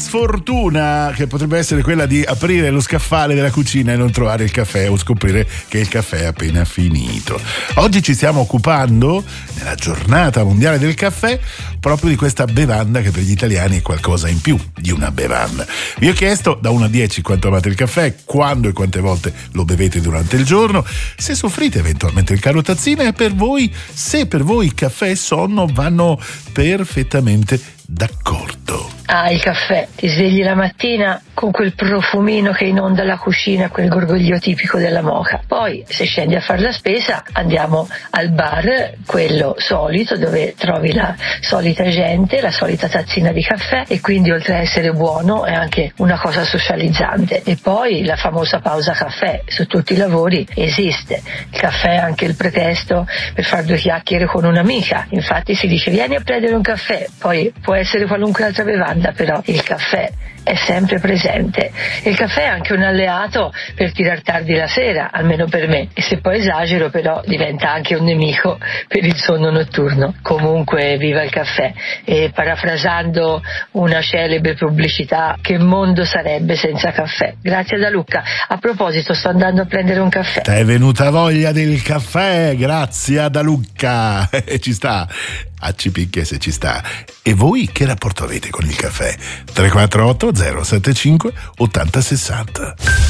sfortuna che potrebbe essere quella di aprire lo scaffale della cucina e non trovare il caffè o scoprire che il caffè è appena finito. Oggi ci stiamo occupando, nella giornata mondiale del caffè, proprio di questa bevanda che per gli italiani è qualcosa in più di una bevanda. Vi ho chiesto da 1 a 10 quanto amate il caffè, quando e quante volte lo bevete durante il giorno, se soffrite eventualmente il calo tazzina e se per voi caffè e sonno vanno perfettamente d'accordo. Il caffè, ti svegli la mattina con quel profumino che inonda la cucina, quel gorgoglio tipico della moka. Poi se scendi a fare la spesa andiamo al bar, quello solito, dove trovi la solita gente, la solita tazzina di caffè, e quindi oltre a essere buono è anche una cosa socializzante. E poi la famosa pausa caffè su tutti i lavori esiste. Il caffè è anche il pretesto per fare 2 chiacchiere con un'amica. Infatti si dice vieni a prendere un caffè, poi può essere qualunque altra bevanda, però il caffè è sempre presente. Il caffè è anche un alleato per tirar tardi la sera, almeno per me, e se poi esagero però diventa anche un nemico per il sonno notturno. Comunque viva il caffè, e parafrasando una celebre pubblicità, che mondo sarebbe senza caffè. Grazie da Luca. A proposito, sto andando a prendere un caffè. È venuta voglia del caffè, grazie da Luca. Ci sta, ci picchia se ci sta. E voi che rapporto avete con il caffè? 348 075 8060.